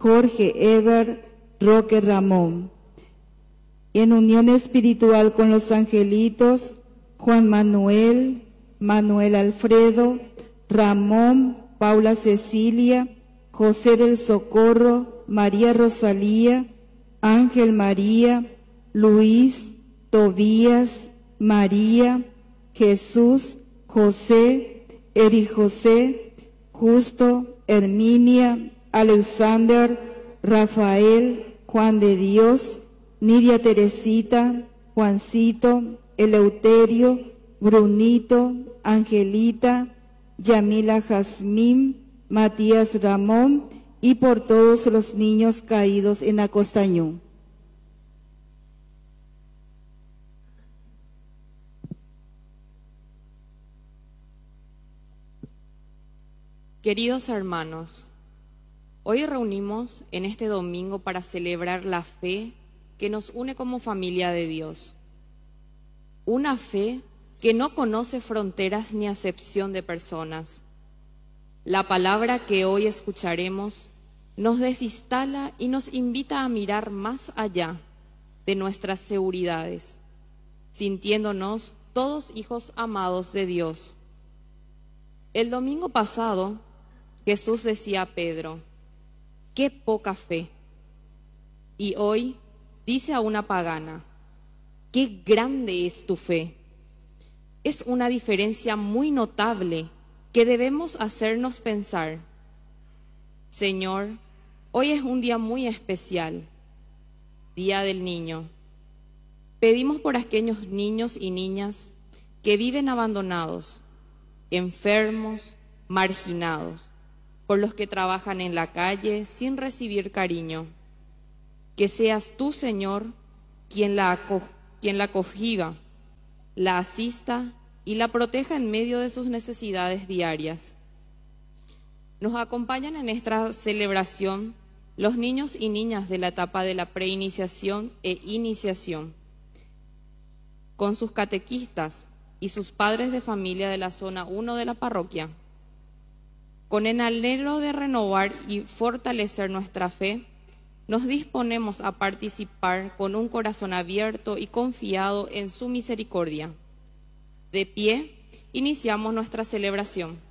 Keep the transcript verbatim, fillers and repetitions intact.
Jorge Ever Roque Ramón. En unión espiritual con los angelitos, Juan Manuel, Manuel Alfredo, Ramón, Paula Cecilia, José del Socorro, María Rosalía, Ángel María, Luis, Tobías, María, Jesús, José, Eri José, Justo, Herminia, Alexander, Rafael, Juan de Dios, Nidia Teresita, Juancito, Eleuterio, Brunito, Angelita, Yamila Jazmín, Matías Ramón y por todos los niños caídos en Acostañú. Queridos hermanos, hoy reunimos en este domingo para celebrar la fe que nos une como familia de Dios. Una fe que no conoce fronteras ni acepción de personas. La palabra que hoy escucharemos nos desinstala y nos invita a mirar más allá de nuestras seguridades, sintiéndonos todos hijos amados de Dios. El domingo pasado, Jesús decía a Pedro, ¡qué poca fe! Y hoy dice a una pagana, ¡qué grande es tu fe! Es una diferencia muy notable que debemos hacernos pensar. Señor, hoy es un día muy especial, Día del Niño. Pedimos por aquellos niños y niñas que viven abandonados, enfermos, marginados, por los que trabajan en la calle sin recibir cariño. Que seas tú, Señor, quien la, aco- quien la acogiva, la asista y la proteja en medio de sus necesidades diarias. Nos acompañan en esta celebración los niños y niñas de la etapa de la preiniciación e iniciación, con sus catequistas y sus padres de familia de la zona uno de la parroquia. Con el anhelo de renovar y fortalecer nuestra fe, nos disponemos a participar con un corazón abierto y confiado en su misericordia. De pie, iniciamos nuestra celebración.